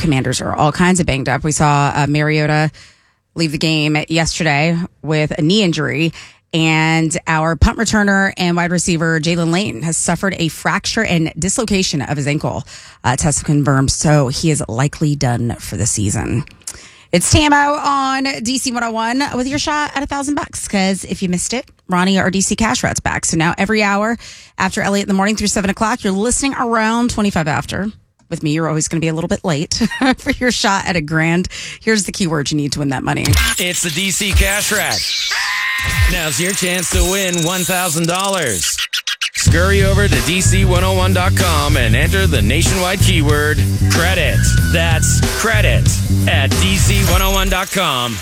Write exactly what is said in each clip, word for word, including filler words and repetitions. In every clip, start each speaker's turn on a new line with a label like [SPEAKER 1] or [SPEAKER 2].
[SPEAKER 1] Commanders are all kinds of banged up. We saw uh, Mariota leave the game yesterday with a knee injury. And our punt returner and wide receiver, Jalen Lane, has suffered a fracture and dislocation of his ankle. Uh, tests confirmed, so he is likely done for the season. It's Tamo on D C one oh one with your shot at a thousand bucks. Because if you missed it, Ronnie, our D C Cash Rat's back. So now every hour after Elliott in the morning through seven o'clock, you're listening around twenty-five after. With me, you're always going to be a little bit late for your shot at a grand. Here's the keyword you need to win that money.
[SPEAKER 2] It's the D C Cash Rat. Now's your chance to win one thousand dollars. Scurry over to D C one oh one dot com and enter the nationwide keyword credit. That's credit at D C one oh one dot com.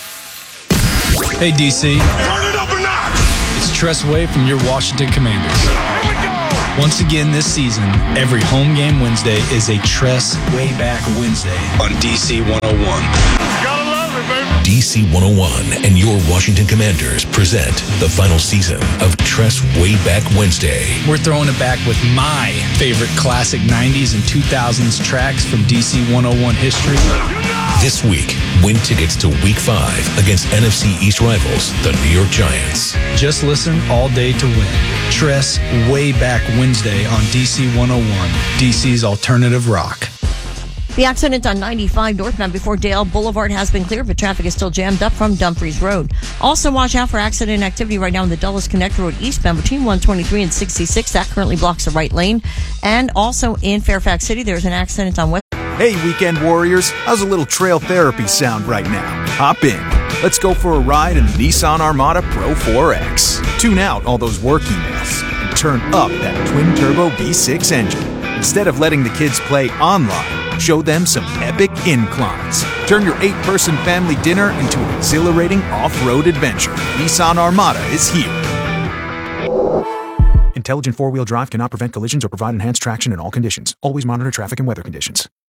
[SPEAKER 3] Hey, D C.
[SPEAKER 4] Turn it up a notch.
[SPEAKER 3] It's Tress Way from your Washington Commanders.
[SPEAKER 4] Here we go.
[SPEAKER 3] Once again this season, every home game Wednesday is a Tress Way Back Wednesday on D C one oh one.
[SPEAKER 4] Gotta love it, baby.
[SPEAKER 5] D C one oh one and your Washington Commanders present the final season of Tress Way Back Wednesday.
[SPEAKER 3] We're throwing it back with my favorite classic nineties and two thousands tracks from D C one oh one history.
[SPEAKER 5] This week, win tickets to Week five against N F C East rivals, the New York Giants.
[SPEAKER 3] Just listen all day to win. Tress Way Back Wednesday on D C one oh one, D C's alternative rock.
[SPEAKER 6] The accident on ninety-five northbound before Dale Boulevard has been cleared, but traffic is still jammed up from Dumfries Road. Also, watch out for accident activity right now in the Dulles Connect Road eastbound between one twenty-three and sixty-six. That currently blocks the right lane. And also in Fairfax City, there's an accident on West.
[SPEAKER 7] Hey, weekend warriors, how's a little trail therapy sound right now? Hop in. Let's go for a ride in the Nissan Armada Pro four X. Tune out all those work emails and turn up that twin-turbo V six engine. Instead of letting the kids play online, show them some epic inclines. Turn your eight-person family dinner into an exhilarating off-road adventure. Nissan Armada is here. Intelligent four-wheel drive cannot prevent collisions or provide enhanced traction in all conditions. Always monitor traffic and weather conditions.